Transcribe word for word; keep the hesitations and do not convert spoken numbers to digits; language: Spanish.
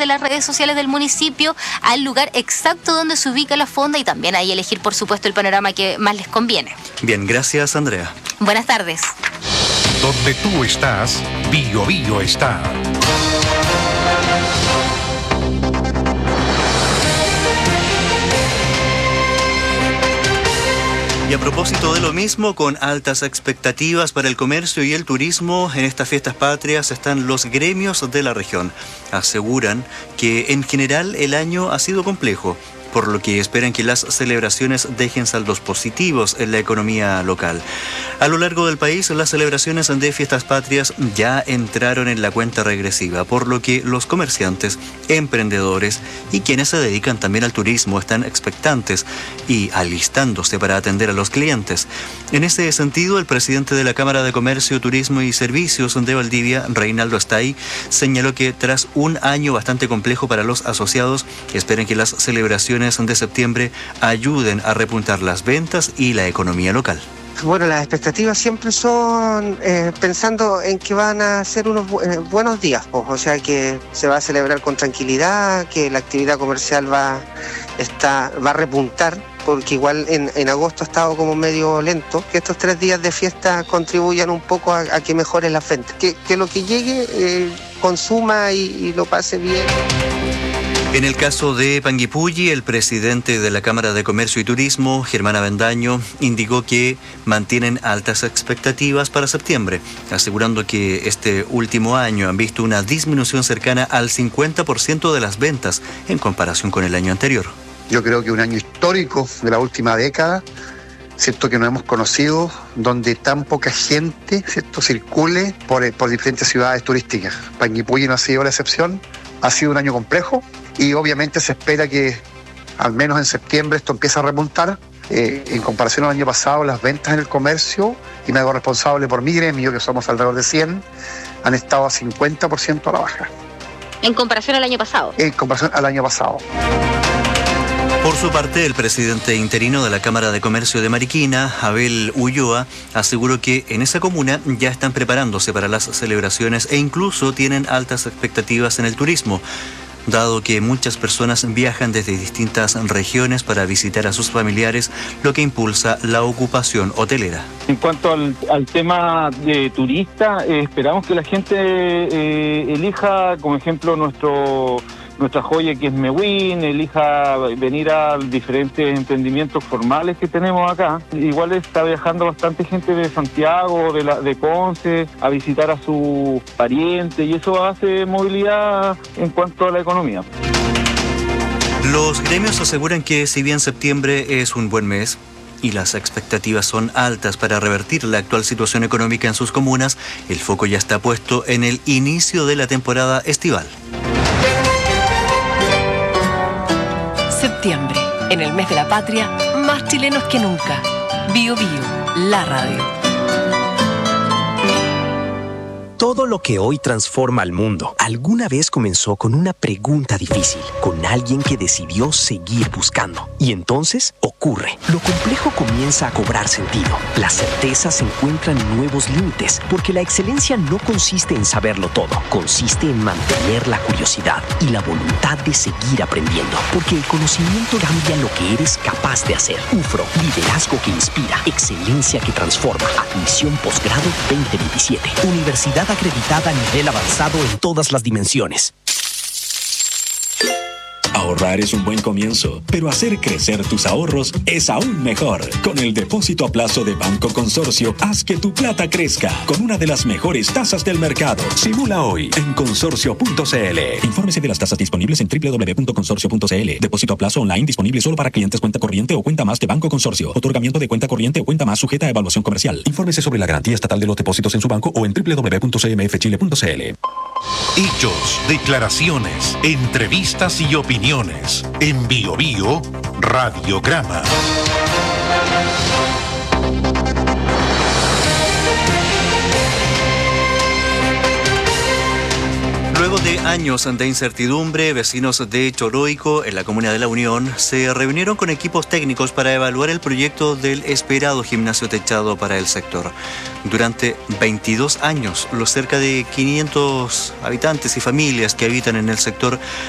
de las redes sociales del municipio al lugar exacto donde se ubica la fonda y también ahí elegir, por supuesto, el panorama que más les conviene. Bien, gracias, Andrea. Buenas tardes. Donde tú estás, Bio Bio está. Y a propósito de lo mismo, con altas expectativas para el comercio y el turismo, en estas fiestas patrias están los gremios de la región. Aseguran que en general el año ha sido complejo, por lo que esperan que las celebraciones dejen saldos positivos en la economía local. A lo largo del país, las celebraciones de fiestas patrias ya entraron en la cuenta regresiva, por lo que los comerciantes, emprendedores y quienes se dedican también al turismo están expectantes y alistándose para atender a los clientes. En ese sentido, el presidente de la Cámara de Comercio, Turismo y Servicios de Valdivia, Reinaldo Astay, señaló que tras un año bastante complejo para los asociados, esperan que las celebraciones de septiembre ayuden a repuntar las ventas y la economía local. Bueno, las expectativas siempre son eh, pensando en que van a ser unos bu- eh, buenos días, pues, o sea que se va a celebrar con tranquilidad, que la actividad comercial va, está, va a repuntar, porque igual en, en agosto ha estado como medio lento, que estos tres días de fiesta contribuyan un poco a, a que mejoren las ventas, que, que lo que llegue eh, consuma y, y lo pase bien. En el caso de Panguipulli, el presidente de la Cámara de Comercio y Turismo, Germán Avendaño, indicó que mantienen altas expectativas para septiembre, asegurando que este último año han visto una disminución cercana al cincuenta por ciento de las ventas en comparación con el año anterior. Yo creo que un año histórico de la última década, ¿cierto?, que no hemos conocido, donde tan poca gente, ¿cierto?, circule por, por diferentes ciudades turísticas. Panguipulli no ha sido la excepción, ha sido un año complejo y obviamente se espera que al menos en septiembre esto empiece a repuntar. Eh, en comparación al año pasado, las ventas en el comercio, y me hago responsable por mi gremio, que somos alrededor de cien, han estado a cincuenta por ciento a la baja. ¿En comparación al año pasado? En comparación al año pasado. Por su parte, el presidente interino de la Cámara de Comercio de Mariquina, Abel Ulloa, aseguró que en esa comuna ya están preparándose para las celebraciones e incluso tienen altas expectativas en el turismo, dado que muchas personas viajan desde distintas regiones para visitar a sus familiares, lo que impulsa la ocupación hotelera. En cuanto al, al tema de turista, eh, esperamos que la gente eh, elija, como ejemplo, nuestro... nuestra joya que es Mewin, elija venir a diferentes emprendimientos formales que tenemos acá. Igual está viajando bastante gente de Santiago, de, la, de Conce, a visitar a sus parientes, y eso hace movilidad en cuanto a la economía. Los gremios aseguran que si bien septiembre es un buen mes y las expectativas son altas para revertir la actual situación económica en sus comunas, el foco ya está puesto en el inicio de la temporada estival. Septiembre, en el mes de la patria, más chilenos que nunca. Bio Bio, la radio. Todo lo que hoy transforma al mundo alguna vez comenzó con una pregunta difícil, con alguien que decidió seguir buscando. Y entonces ocurre. Lo complejo comienza a cobrar sentido. Las certezas encuentran nuevos límites, porque la excelencia no consiste en saberlo todo, consiste en mantener la curiosidad y la voluntad de seguir aprendiendo, porque el conocimiento cambia lo que eres capaz de hacer. UFRO, liderazgo que inspira, excelencia que transforma. Admisión posgrado veinte veintisiete. Universidad acreditada a nivel avanzado en todas las dimensiones. Ahorrar es un buen comienzo, pero hacer crecer tus ahorros es aún mejor. Con el depósito a plazo de Banco Consorcio, haz que tu plata crezca con una de las mejores tasas del mercado. Simula hoy en consorcio punto c l. Infórmese de las tasas disponibles en doble u doble u doble u punto consorcio punto c l. Depósito a plazo online disponible solo para clientes cuenta corriente o cuenta más de Banco Consorcio. Otorgamiento de cuenta corriente o cuenta más sujeta a evaluación comercial. Infórmese sobre la garantía estatal de los depósitos en su banco o en doble u doble u doble u punto c m f chile punto c l. Hechos, declaraciones, entrevistas y opiniones. En Bio Bio, Radiograma. Luego de años de incertidumbre, vecinos de Choroico, en la comuna de La Unión, se reunieron con equipos técnicos para evaluar el proyecto del esperado gimnasio techado para el sector. Durante veintidós años, los cerca de quinientos habitantes y familias que habitan en el sector